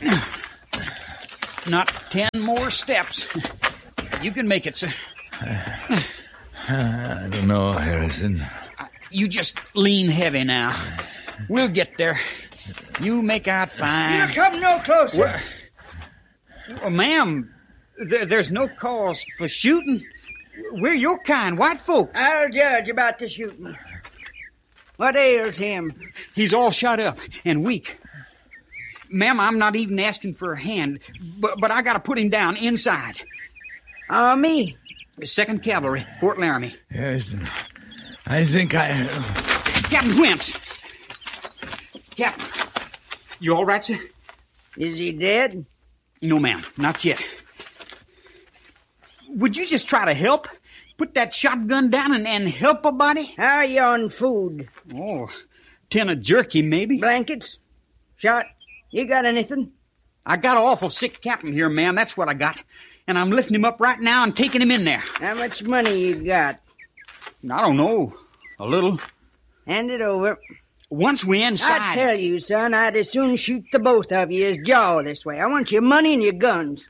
Not 10 more steps. You can make it, sir. I don't know, Harrison. You just lean heavy now. We'll get there. You make out fine. You come no closer. Well, ma'am, there's no cause for shooting. We're your kind, white folks. I'll judge about the shooting. What ails him? He's all shot up and weak. Ma'am, I'm not even asking for a hand, but I gotta put him down inside. Army? 2nd Cavalry, Fort Laramie. Harrison, I think I... Captain Wentz! Captain, you all right, sir? Is he dead? No, ma'am, not yet. Would you just try to help? Put that shotgun down and help a body? How are you on food? Oh, 10 of jerky, maybe. Blankets? Shot? You got anything? I got an awful sick captain here, ma'am. That's what I got. And I'm lifting him up right now and taking him in there. How much money you got? I don't know. A little. Hand it over. Once we're inside... I tell you, son, I'd as soon shoot the both of you as jaw this way. I want your money and your guns.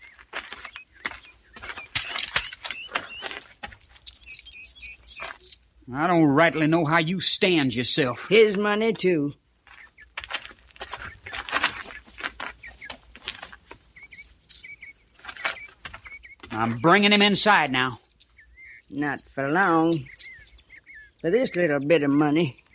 I don't rightly know how you stand yourself. His money, too. I'm bringing him inside now. Not for long. For this little bit of money.